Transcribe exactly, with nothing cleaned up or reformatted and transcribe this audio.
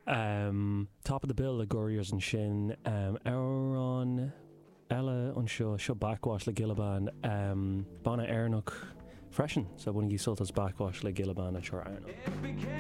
Um, top of the bill le Gorriers an sin um, Euron Ella an seo seo backwash le Gilliban um, Bana Ernach freshen so when he sold us backwash le Gilliban at your Ernach